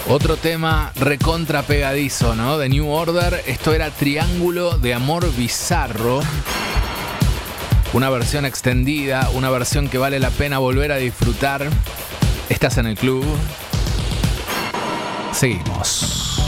Otro tema recontra pegadizo, ¿no? De New Order. Esto era Triángulo de Amor Bizarro. Una versión extendida, una versión que vale la pena volver a disfrutar. Estás en el club. Seguimos.